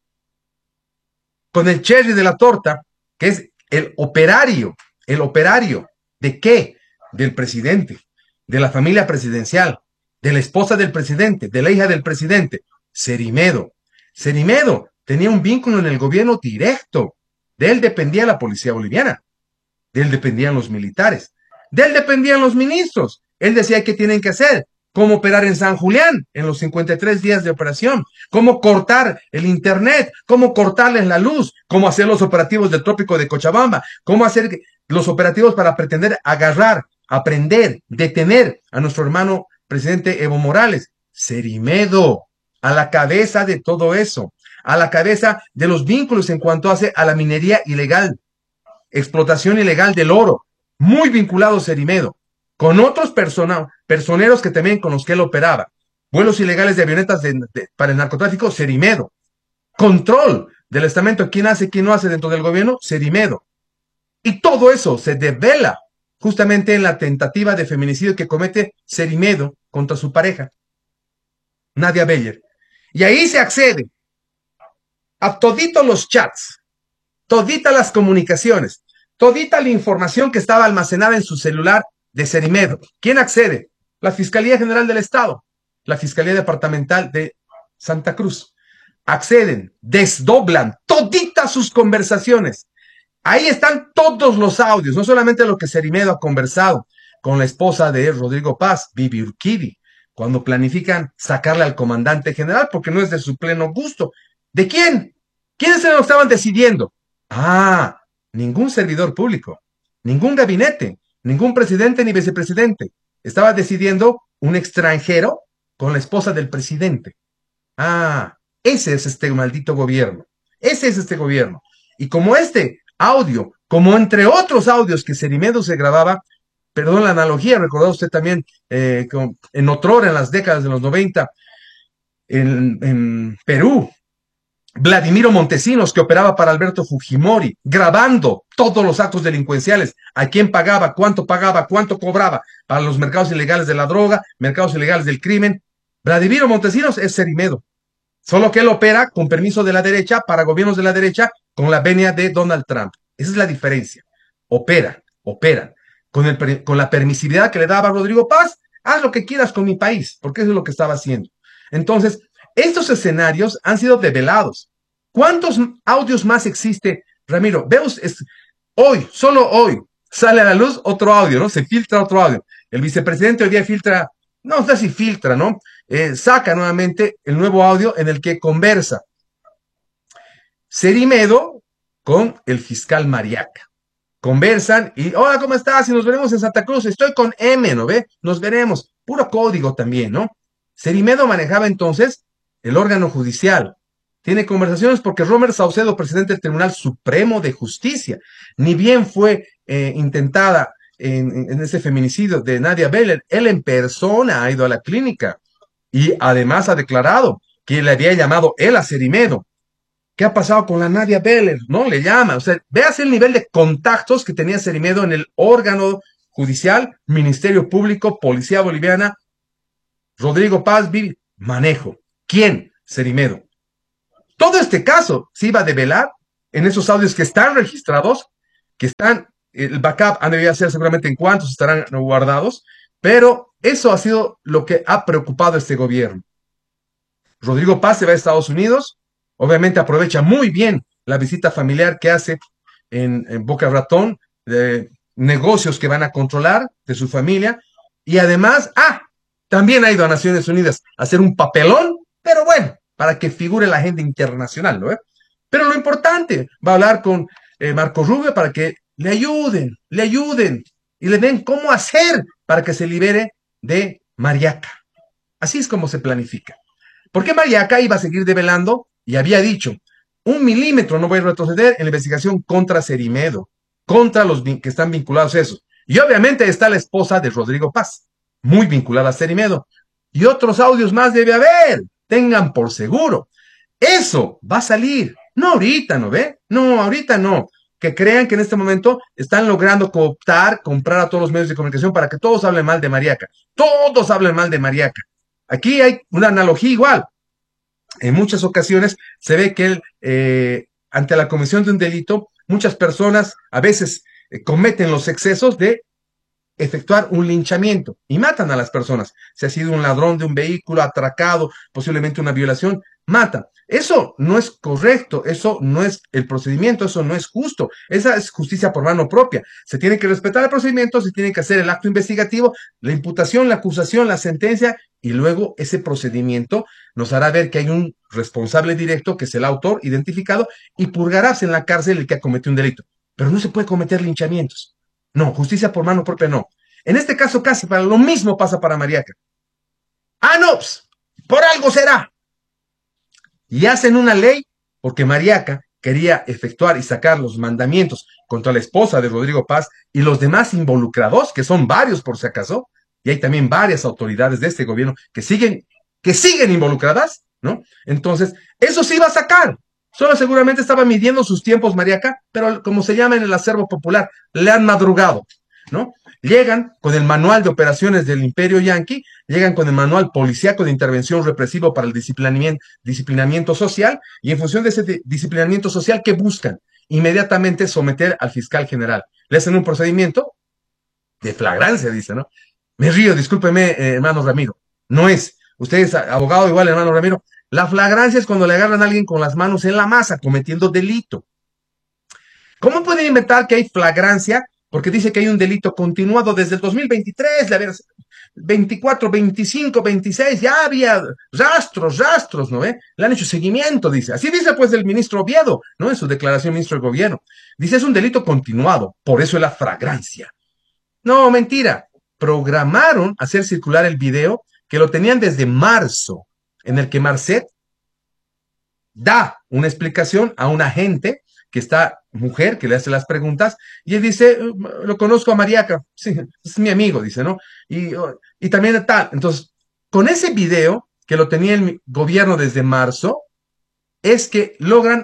con el cherry de la torta, que es el operario, el operario, ¿de qué? Del presidente, de la familia presidencial, de la esposa del presidente, de la hija del presidente, Cerimedo. Cerimedo tenía un vínculo en el gobierno directo. De él dependía la policía boliviana, de él dependían los militares, de él dependían los ministros. Él decía qué tienen que hacer, cómo operar en San Julián en los cincuenta y tres días de operación, cómo cortar el internet, cómo cortarles la luz, cómo hacer los operativos del trópico de Cochabamba, cómo hacer los operativos para pretender agarrar, aprender, detener a nuestro hermano presidente Evo Morales. Cerimedo, a la cabeza de todo eso, a la cabeza de los vínculos en cuanto hace a la minería ilegal, explotación ilegal del oro. Muy vinculado Cerimedo, con otros persona, personeros que también con los que él operaba. Vuelos ilegales de avionetas de, de, para el narcotráfico, Cerimedo. Control del estamento, quién hace, quién no hace dentro del gobierno, Cerimedo. Y todo eso se devela justamente en la tentativa de feminicidio que comete Cerimedo contra su pareja, Nadia Beller. Y ahí se accede a toditos los chats, toditas las comunicaciones, todita la información que estaba almacenada en su celular de Cerimedo. ¿Quién accede? La Fiscalía General del Estado, la Fiscalía Departamental de Santa Cruz. Acceden, desdoblan toditas sus conversaciones. Ahí están todos los audios, no solamente lo que Cerimedo ha conversado con la esposa de Rodrigo Paz, Bibi Urquidi, cuando planifican sacarle al comandante general, porque no es de su pleno gusto. ¿De quién? ¿Quiénes se lo estaban decidiendo? Ah, ningún servidor público, ningún gabinete, ningún presidente ni vicepresidente. Estaba decidiendo un extranjero con la esposa del presidente. Ah, ese es este maldito gobierno. Ese es este gobierno. Y como este audio, como entre otros audios que Cerimedo se grababa, perdón la analogía, recordó usted también eh, con, en otrora, en las décadas de los noventa, en, en Perú, Vladimiro Montesinos, que operaba para Alberto Fujimori, grabando todos los actos delincuenciales, a quién pagaba, cuánto pagaba, cuánto cobraba para los mercados ilegales de la droga, mercados ilegales del crimen. Vladimiro Montesinos es Cerimedo, solo que él opera con permiso de la derecha, para gobiernos de la derecha, con la venia de Donald Trump. Esa es la diferencia. Opera, opera, con, el, con la permisividad que le daba Rodrigo Paz, haz lo que quieras con mi país, porque eso es lo que estaba haciendo. Entonces, estos escenarios han sido develados. ¿Cuántos audios más existe, Ramiro? Veos, es, hoy, solo hoy, sale a la luz otro audio, ¿no? Se filtra otro audio. El vicepresidente hoy día filtra, no sé si filtra, ¿no? Eh, saca nuevamente el nuevo audio en el que conversa Cerimedo con el fiscal Mariaca. Conversan y, hola, ¿cómo estás? Y nos veremos en Santa Cruz. Estoy con M, ¿no ve? Nos veremos. Puro código también, ¿no? Cerimedo manejaba entonces el órgano judicial. Tiene conversaciones porque Romer Saucedo, presidente del Tribunal Supremo de Justicia, ni bien fue eh, intentada en, en ese feminicidio de Nadia Beller, él en persona ha ido a la clínica y además ha declarado que le había llamado él a Cerimedo. ¿Qué ha pasado con la Nadia Beller? No, le llama. O sea, veas el nivel de contactos que tenía Cerimedo en el órgano judicial, Ministerio Público, Policía Boliviana, Rodrigo Paz, Vivi, manejo. ¿Quién? Cerimedo. Todo este caso se iba a develar en esos audios que están registrados, que están, el backup han debido ser seguramente en cuántos estarán guardados, pero eso ha sido lo que ha preocupado a este gobierno. Rodrigo Paz se va a Estados Unidos, obviamente aprovecha muy bien la visita familiar que hace en, en Boca Ratón, de negocios que van a controlar de su familia, y además, ah, también ha ido a Naciones Unidas a hacer un papelón, pero bueno, para que figure la agenda internacional, ¿no? ¿Eh? Pero lo importante, va a hablar con eh, Marco Rubio para que le ayuden, le ayuden, y le den cómo hacer para que se libere de Mariaca. Así es como se planifica. Porque Mariaca iba a seguir develando y había dicho, un milímetro no voy a retroceder en la investigación contra Cerimedo, contra los que están vinculados a eso. Y obviamente está la esposa de Rodrigo Paz, muy vinculada a Cerimedo. Y otros audios más debe haber, tengan por seguro. Eso va a salir, no ahorita, ¿no ve? No, ahorita no. Que crean que en este momento están logrando cooptar, comprar a todos los medios de comunicación para que todos hablen mal de Mariaca. Todos hablen mal de Mariaca. Aquí hay una analogía igual. En muchas ocasiones se ve que él, eh, ante la comisión de un delito, muchas personas a veces eh, cometen los excesos de efectuar un linchamiento y matan a las personas. Si ha sido un ladrón de un vehículo, atracado, posiblemente una violación, mata. Eso no es correcto, eso no es el procedimiento, eso no es justo. Esa es justicia por mano propia. Se tiene que respetar el procedimiento, se tiene que hacer el acto investigativo, la imputación, la acusación, la sentencia, y luego ese procedimiento nos hará ver que hay un responsable directo, que es el autor identificado, y purgarás en la cárcel el que ha cometido un delito. Pero no se puede cometer linchamientos. No, justicia por mano propia no. En este caso casi para lo mismo pasa para Mariaca. Ah, no, pues, por algo será. Y hacen una ley porque Mariaca quería efectuar y sacar los mandamientos contra la esposa de Rodrigo Paz y los demás involucrados, que son varios por si acaso, y hay también varias autoridades de este gobierno que siguen, que siguen involucradas, ¿no? Entonces, eso se iba a sacar. Solo seguramente estaba midiendo sus tiempos Mariaca, pero como se llama en el acervo popular, le han madrugado, ¿no? Llegan con el manual de operaciones del Imperio Yanqui, llegan con el manual policíaco de intervención represivo para el disciplinamiento, disciplinamiento social, y en función de ese de, disciplinamiento social, ¿qué buscan? Inmediatamente someter al fiscal general. Le hacen un procedimiento de flagrancia, dice, ¿no? Me río, discúlpeme, eh, hermano Ramiro. No es. Usted es abogado igual, hermano Ramiro. La flagrancia es cuando le agarran a alguien con las manos en la masa, cometiendo delito. ¿Cómo pueden inventar que hay flagrancia? Porque dice que hay un delito continuado desde el dos mil veintitrés, la veinticuatro, veinticinco, veintiséis, ya había rastros, rastros, ¿no ve? Le han hecho seguimiento, dice. Así dice pues el ministro Oviedo, ¿no? En su declaración, ministro del gobierno. Dice, es un delito continuado, por eso es la flagrancia. No, mentira. Programaron hacer circular el video que lo tenían desde marzo, en el que Marcet da una explicación a un agente que está, mujer, que le hace las preguntas, y él dice, lo conozco a Mariaca, sí, es mi amigo, dice, ¿no? Y, y también tal. Entonces, con ese video, que lo tenía el gobierno desde marzo, es que logran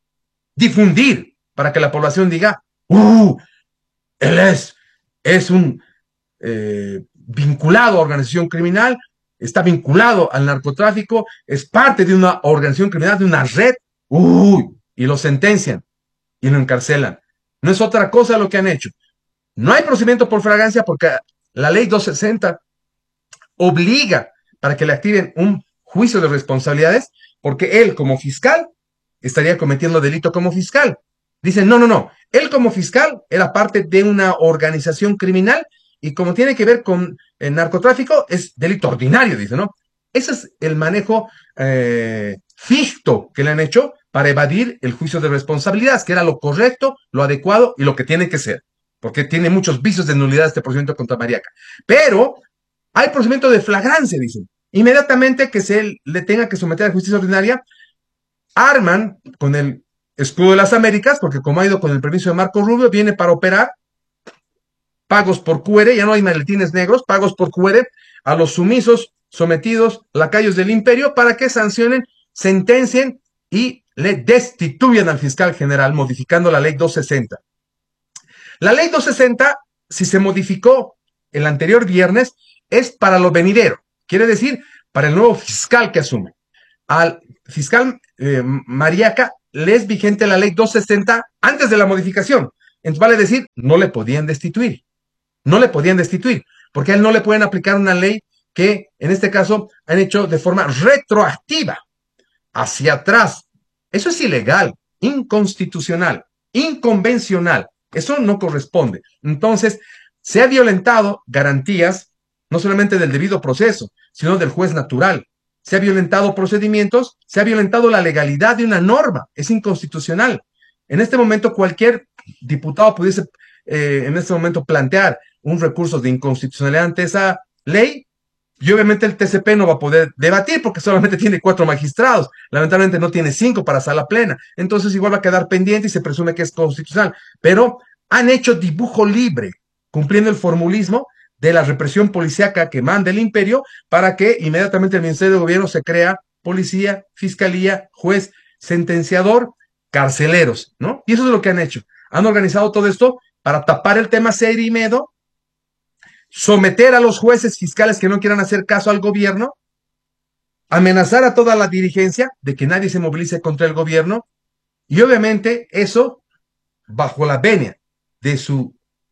difundir para que la población diga, ¡uh! Él es, es un eh, vinculado a organización criminal, está vinculado al narcotráfico, es parte de una organización criminal, de una red, ¡uy! Y lo sentencian y lo encarcelan. No es otra cosa lo que han hecho. No hay procedimiento por flagrancia porque la ley doscientos sesenta obliga para que le activen un juicio de responsabilidades, porque él como fiscal estaría cometiendo delito como fiscal. Dicen, no, no, no, él como fiscal era parte de una organización criminal y como tiene que ver con el narcotráfico es delito ordinario, dice, ¿no? Ese es el manejo eh, ficto que le han hecho para evadir el juicio de responsabilidades, que era lo correcto, lo adecuado y lo que tiene que ser, porque tiene muchos vicios de nulidad este procedimiento contra Mariaca. Pero hay procedimiento de flagrancia, dicen. Inmediatamente que se le tenga que someter a justicia ordinaria, arman con el escudo de las Américas, porque como ha ido con el permiso de Marco Rubio, viene para operar, pagos por Q R, ya no hay maletines negros, pagos por Q R a los sumisos, sometidos, lacayos del imperio, para que sancionen, sentencien y le destituyan al fiscal general, modificando la ley doscientos sesenta. La ley doscientos sesenta, si se modificó el anterior viernes, es para lo venidero, quiere decir, para el nuevo fiscal que asume. Al fiscal eh, Mariaca le es vigente la ley doscientos sesenta antes de la modificación. Entonces vale decir, no le podían destituir. No le podían destituir, porque a él no le pueden aplicar una ley que, en este caso, han hecho de forma retroactiva, hacia atrás. Eso es ilegal, inconstitucional, inconvencional. Eso no corresponde. Entonces, se ha violentado garantías, no solamente del debido proceso, sino del juez natural. Se ha violentado procedimientos, se ha violentado la legalidad de una norma. Es inconstitucional. En este momento, cualquier diputado pudiese, eh, en este momento, plantear un recurso de inconstitucionalidad ante esa ley, y obviamente el T C P no va a poder debatir porque solamente tiene cuatro magistrados, lamentablemente no tiene cinco para sala plena, entonces igual va a quedar pendiente y se presume que es constitucional, pero han hecho dibujo libre, cumpliendo el formulismo de la represión policíaca que manda el imperio para que inmediatamente el Ministerio de Gobierno se crea policía, fiscalía, juez, sentenciador, carceleros, ¿no? Y eso es lo que han hecho. Han organizado todo esto para tapar el tema Cerimedo, someter a los jueces fiscales que no quieran hacer caso al gobierno, amenazar a toda la dirigencia de que nadie se movilice contra el gobierno, y obviamente eso bajo la venia de su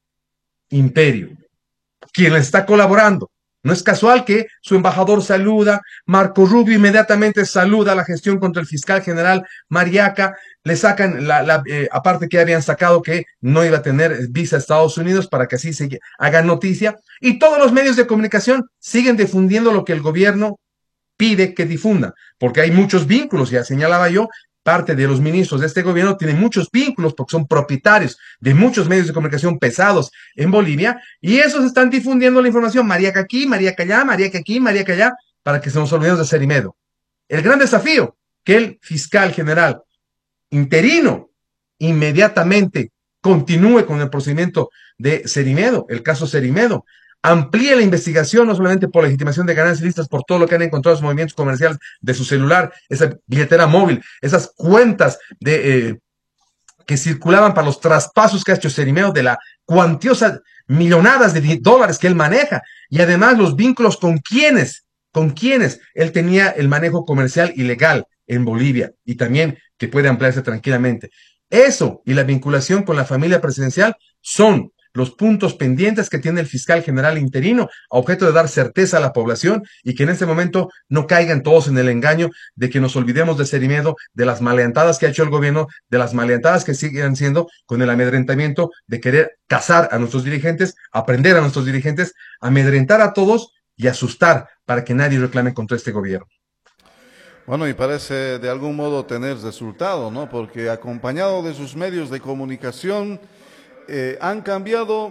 imperio, quien le está colaborando. No es casual que su embajador saluda, Marco Rubio inmediatamente saluda la gestión contra el fiscal general Mariaca, le sacan, la, la eh, aparte que habían sacado que no iba a tener visa a Estados Unidos para que así se haga noticia, y todos los medios de comunicación siguen difundiendo lo que el gobierno pide que difunda, porque hay muchos vínculos, ya señalaba yo, parte de los ministros de este gobierno tienen muchos vínculos porque son propietarios de muchos medios de comunicación pesados en Bolivia, y esos están difundiendo la información, Mariaca aquí, Mariaca allá, Mariaca aquí, Mariaca allá, para que se nos olvidemos de Cerimedo. El gran desafío, que el fiscal general interino inmediatamente continúe con el procedimiento de Cerimedo, el caso Cerimedo, amplíe la investigación no solamente por legitimación de ganancias ilícitas, por todo lo que han encontrado en sus movimientos comerciales de su celular, esa billetera móvil, esas cuentas de, eh, que circulaban para los traspasos que ha hecho Cerimedo, de la cuantiosa millonadas de dólares que él maneja, y además los vínculos con quienes, con quienes él tenía el manejo comercial ilegal en Bolivia, y también que puede ampliarse tranquilamente. Eso y la vinculación con la familia presidencial son los puntos pendientes que tiene el fiscal general interino, a objeto de dar certeza a la población y que en este momento no caigan todos en el engaño de que nos olvidemos de Cerimedo, de las maleantadas que ha hecho el gobierno, de las maleantadas que siguen siendo con el amedrentamiento de querer cazar a nuestros dirigentes, aprender a nuestros dirigentes, amedrentar a todos y asustar para que nadie reclame contra este gobierno. Bueno, y parece de algún modo tener resultado, ¿no? Porque acompañado de sus medios de comunicación, eh, han cambiado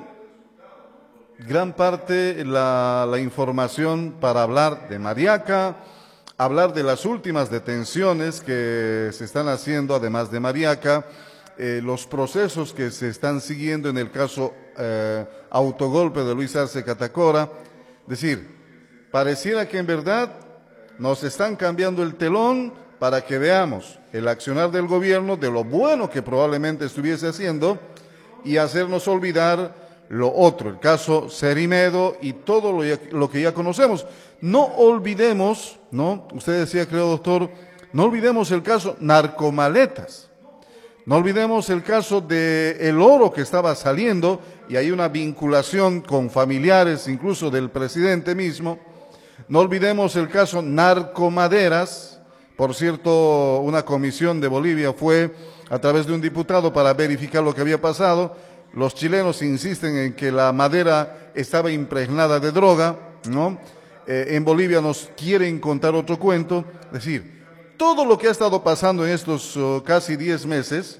gran parte la, la información para hablar de Mariaca, hablar de las últimas detenciones que se están haciendo, además de Mariaca, eh, los procesos que se están siguiendo en el caso eh, autogolpe de Luis Arce Catacora. Es decir, pareciera que en verdad nos están cambiando el telón para que veamos el accionar del gobierno, de lo bueno que probablemente estuviese haciendo, y hacernos olvidar lo otro, el caso Cerimedo y todo lo, ya, lo que ya conocemos. No olvidemos, ¿no? Usted decía, creo, doctor, no olvidemos el caso narcomaletas. No olvidemos el caso del oro que estaba saliendo, y hay una vinculación con familiares incluso del presidente mismo. No olvidemos el caso narcomaderas. Por cierto, una comisión de Bolivia fue a través de un diputado para verificar lo que había pasado. Los chilenos insisten en que la madera estaba impregnada de droga, ¿no? Eh, en Bolivia nos quieren contar otro cuento. Es decir, todo lo que ha estado pasando en estos uh, casi diez meses,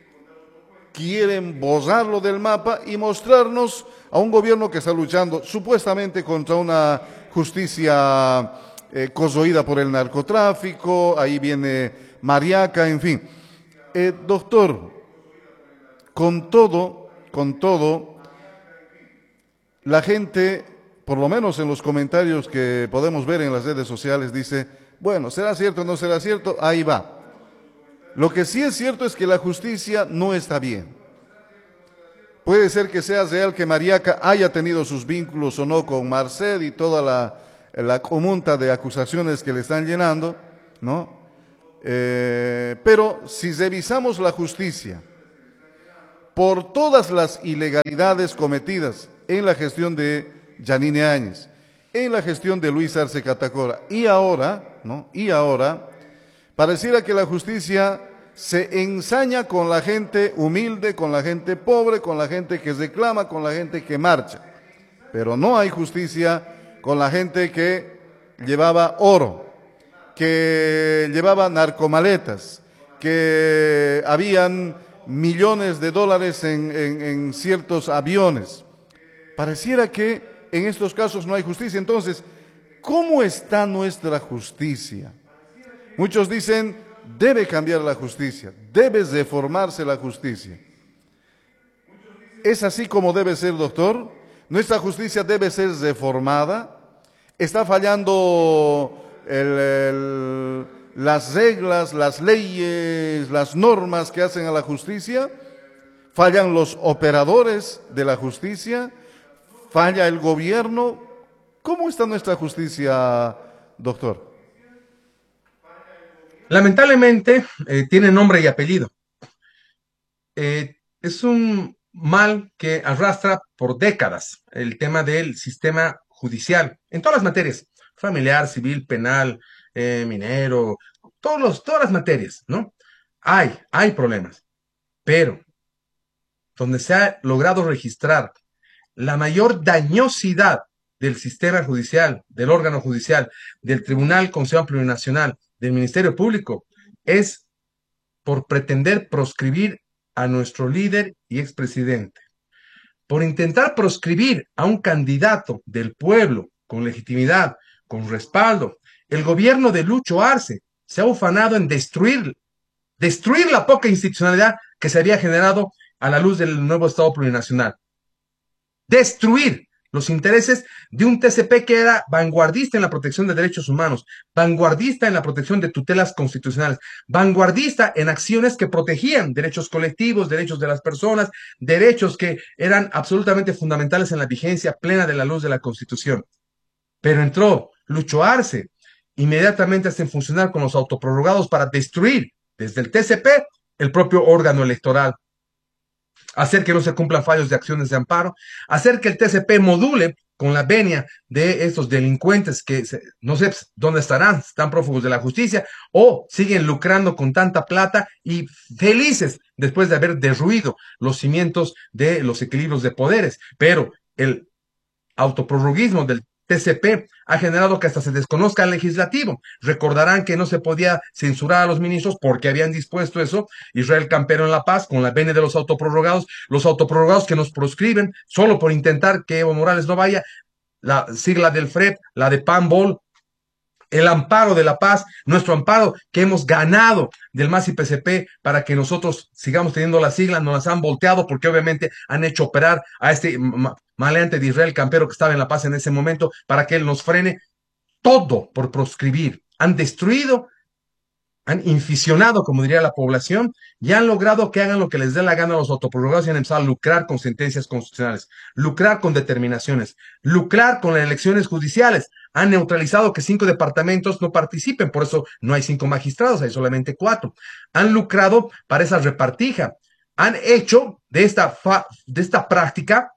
quieren borrarlo del mapa y mostrarnos a un gobierno que está luchando supuestamente contra una justicia eh, corroída por el narcotráfico. Ahí viene Mariaca, en fin. Eh, doctor, con todo, con todo, la gente, por lo menos en los comentarios que podemos ver en las redes sociales, dice, bueno, ¿será cierto o no será cierto? Ahí va. Lo que sí es cierto es que la justicia no está bien. Puede ser que sea real que Mariaca haya tenido sus vínculos o no con Marced y toda la, la comunta de acusaciones que le están llenando, ¿no? Eh, pero si revisamos la justicia por todas las ilegalidades cometidas en la gestión de Yanine Áñez, en la gestión de Luis Arce Catacora y ahora, ¿no? Y ahora, pareciera que la justicia se ensaña con la gente humilde, con la gente pobre, con la gente que reclama, con la gente que marcha. Pero no hay justicia con la gente que llevaba oro, que llevaba narcomaletas, que habían millones de dólares en, en, en ciertos aviones. Pareciera que en estos casos no hay justicia. Entonces, ¿cómo está nuestra justicia? Muchos dicen, debe cambiar la justicia, debe reformarse la justicia. ¿Es así como debe ser, doctor? ¿Nuestra justicia debe ser reformada? ¿Está fallando el, el, las reglas, las leyes, las normas que hacen a la justicia? ¿Fallan los operadores de la justicia? ¿Falla el gobierno? ¿Cómo está nuestra justicia, doctor? Lamentablemente, eh, tiene nombre y apellido. Eh, es un mal que arrastra por décadas el tema del sistema judicial, en todas las materias, familiar, civil, penal, eh, minero, todos los, todas las materias, ¿no? Hay, hay problemas, pero donde se ha logrado registrar la mayor dañosidad del sistema judicial, del órgano judicial, del Tribunal Consejo Plurinacional, del Ministerio Público, es por pretender proscribir a nuestro líder y expresidente, por intentar proscribir a un candidato del pueblo con legitimidad, con respaldo. El gobierno de Lucho Arce se ha ufanado en destruir, destruir la poca institucionalidad que se había generado a la luz del nuevo Estado Plurinacional. Destruir los intereses de un T C P que era vanguardista en la protección de derechos humanos, vanguardista en la protección de tutelas constitucionales, vanguardista en acciones que protegían derechos colectivos, derechos de las personas, derechos que eran absolutamente fundamentales en la vigencia plena de la luz de la Constitución. Pero entró Lucho Arce, inmediatamente hacen funcionar con los autoprorrogados para destruir desde el T C P el propio órgano electoral. hacer que no se cumplan fallos de acciones de amparo, hacer que el T C P module con la venia de estos delincuentes que se, no sé dónde estarán, están prófugos de la justicia o siguen lucrando con tanta plata y felices después de haber derruido los cimientos de los equilibrios de poderes. Pero el autoprorroguismo del T C P ha generado que hasta se desconozca el legislativo. Recordarán que no se podía censurar a los ministros porque habían dispuesto eso Israel Campero en La Paz con la venia de los autoprorrogados, los autoprorrogados que nos proscriben solo por intentar que Evo Morales no vaya, la sigla del F R E P, la de PANBOL, el amparo de la paz, nuestro amparo que hemos ganado del M A S y P C P para que nosotros sigamos teniendo la sigla, nos las han volteado porque obviamente han hecho operar a este maleante de Israel Campero que estaba en La Paz en ese momento para que él nos frene, todo por proscribir. Han destruido, han inficionado, como diría la población, y han logrado que hagan lo que les dé la gana a los autoprorrogados y han empezado a lucrar con sentencias constitucionales, lucrar con determinaciones, lucrar con las elecciones judiciales. Han neutralizado que cinco departamentos no participen, por eso no hay cinco magistrados, hay solamente cuatro. Han lucrado para esa repartija. Han hecho de esta, fa de esta práctica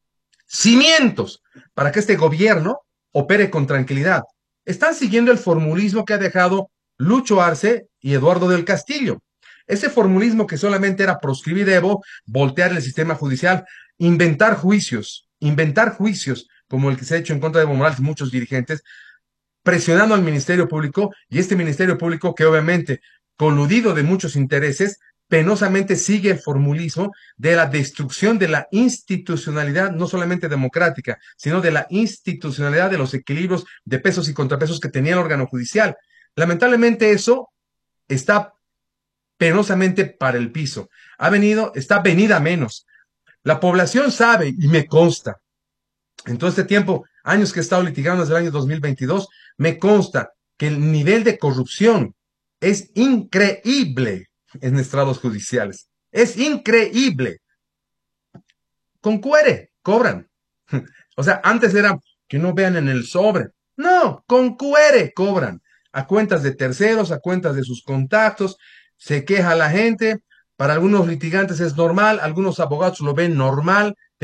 cimientos para que este gobierno opere con tranquilidad. Están siguiendo el formulismo que ha dejado Lucho Arce y Eduardo del Castillo. Ese formulismo que solamente era proscribir Evo, voltear el sistema judicial, inventar juicios, inventar juicios como el que se ha hecho en contra de Evo Morales y muchos dirigentes, presionando al Ministerio Público, y este Ministerio Público que obviamente, coludido de muchos intereses, penosamente sigue el formulismo de la destrucción de la institucionalidad, no solamente democrática, sino de la institucionalidad de los equilibrios de pesos y contrapesos que tenía el órgano judicial. Lamentablemente eso está penosamente para el piso. Ha venido, está venida menos. La población sabe, y me consta, en todo este tiempo, años que he estado litigando desde el año dos mil veintidós, me consta que el nivel de corrupción es increíble en estrados judiciales. Es increíble. Con cuere, cobran. O sea, antes era que no vean en el sobre. No, con cuere cobran. A cuentas de terceros, a cuentas de sus contactos, se queja la gente. Para algunos litigantes es normal, algunos abogados lo ven normal,